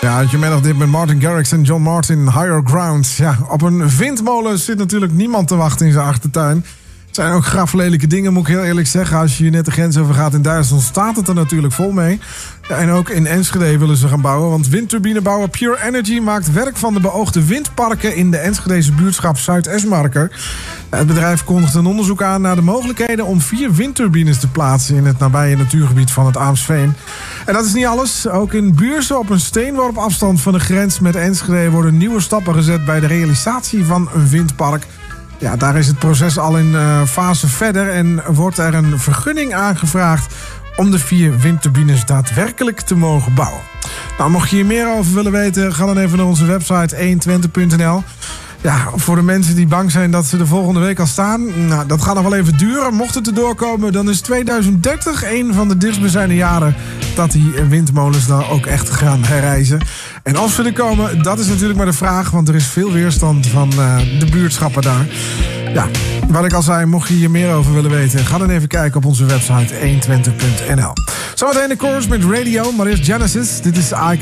Ja, had je middag dit met Martin Garrix en John Martin, Higher Ground. Ja, op een windmolen zit natuurlijk niemand te wachten in zijn achtertuin. Het zijn ook graflelijke dingen, moet ik heel eerlijk zeggen. Als je hier net de grens over gaat in Duitsland, staat het er natuurlijk vol mee. Ja, en ook in Enschede willen ze gaan bouwen, want windturbinebouwer Pure Energy maakt werk van de beoogde windparken in de Enschedese buurtschap Zuid-Esmarker. Het bedrijf kondigt een onderzoek aan naar de mogelijkheden om 4 windturbines te plaatsen in het nabije natuurgebied van het Aamsveen. En dat is niet alles. Ook in Buurse, op een steenworp afstand van de grens met Enschede, worden nieuwe stappen gezet bij de realisatie van een windpark. Ja, daar is het proces al in fase verder en wordt er een vergunning aangevraagd om de 4 windturbines daadwerkelijk te mogen bouwen. Nou, mocht je hier meer over willen weten, ga dan even naar onze website 120.nl. Ja, voor de mensen die bang zijn dat ze de volgende week al staan, nou, dat gaat nog wel even duren. Mocht het erdoor komen, dan is 2030 een van de dichtstbijzijnde jaren dat die windmolens dan ook echt gaan herrijzen. En als we er komen, dat is natuurlijk maar de vraag, want er is veel weerstand van de buurtschappen daar. Ja, wat ik al zei, mocht je hier meer over willen weten, ga dan even kijken op onze website 120.nl. Zometeen de chorus met Radio, maar eerst Genesis. Dit is I